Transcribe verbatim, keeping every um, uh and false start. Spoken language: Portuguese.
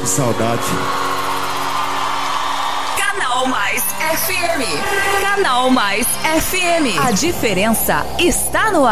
Que saudade. Canal Mais F M. Canal Mais F M. A diferença está no ar.